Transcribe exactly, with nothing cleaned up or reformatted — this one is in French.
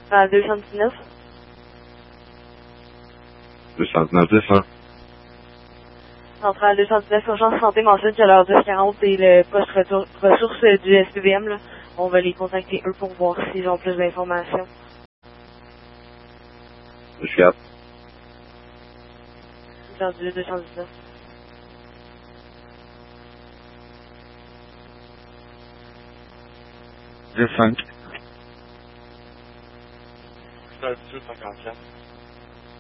À deux cent dix-neuf. deux cent dix-neuf, hein? Centrale deux cent dix-neuf, urgence santé mentionne qu'à l'heure dix quarante et le poste retour- ressources du S P V M, là. On va les contacter eux pour voir s'ils ont plus d'informations. Jusqu'à Entendu, deux cent dix-neuf. deux cinq. dix-huit cinquante-quatre.